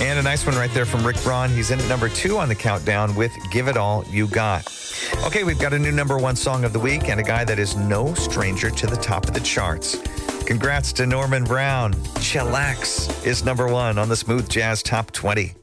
And a nice one right there from Rick Braun. He's in at number 2 on the countdown with Give It All You Got. Okay, we've got a new number 1 song of the week and a guy that is no stranger to the top of the charts. Congrats to Norman Brown. Chillax is number 1 on the Smooth Jazz Top 20.